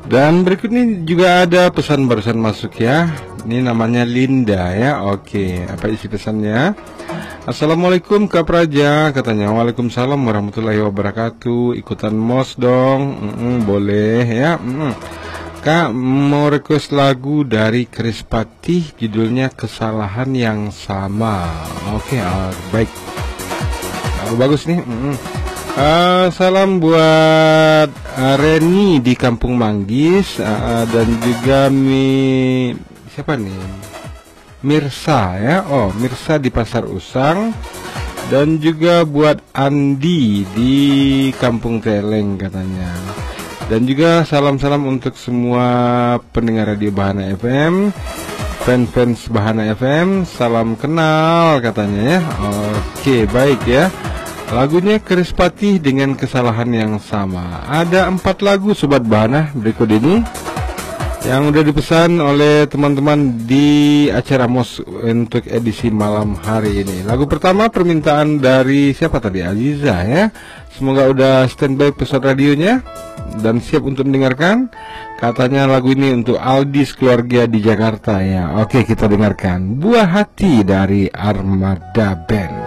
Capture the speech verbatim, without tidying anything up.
Dan berikut ini juga ada pesan barusan masuk ya. Ini namanya Linda ya. Oke, apa isi pesannya? Assalamualaikum Kak Praja, katanya. Waalaikumsalam warahmatullahi wabarakatuh. Ikutan mos dong. Mm-mm, boleh ya. Mm-mm. Kak mau request lagu dari Chris Patih, judulnya Kesalahan Yang Sama. Oke, uh, baik. Lagu bagus nih. Mm-mm. Uh, salam buat uh, Reni di Kampung Manggis, uh, dan juga Mi siapa nih? Mirsa ya. Oh, Mirsa di Pasar Usang, dan juga buat Andi di Kampung Teleng katanya. Dan juga salam-salam untuk semua pendengar radio Bahana F M, fans-fans Bahana F M, salam kenal katanya ya. Oke, baik ya. Lagunya Chris Patih dengan Kesalahan Yang Sama. Ada empat lagu Sobat Bahana berikut ini yang udah dipesan oleh teman-teman di acara Mos untuk edisi malam hari ini. Lagu pertama permintaan dari siapa tadi? Aziza ya. Semoga udah standby pesan radionya dan siap untuk mendengarkan. Katanya lagu ini untuk Aldi keluarga di Jakarta ya. Oke, kita dengarkan Buah Hati dari Armada Band.